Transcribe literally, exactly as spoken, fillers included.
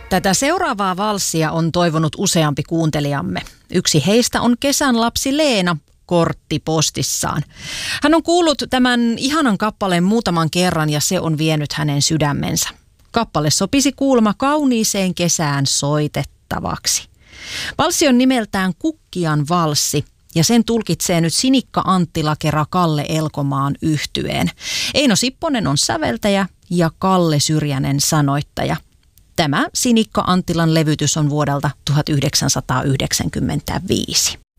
Tätä seuraavaa valssia on toivonut useampi kuuntelijamme. Yksi heistä on kesän lapsi Leena korttipostissaan. Hän on kuullut tämän ihanan kappaleen muutaman kerran ja se on vienyt hänen sydämensä. Kappale sopisi kuulemma kauniiseen kesään soitettavaksi. Valssi on nimeltään Kukkian valssi ja sen tulkitsee nyt Sinikka Anttila kerran Kalle Elkomaan yhtyeen. Eino Sipponen on säveltäjä ja Kalle Syrjänen sanoittaja. Tämä Sinikka Anttilan levytys on vuodelta tuhatyhdeksänsataayhdeksänkymmentäviisi.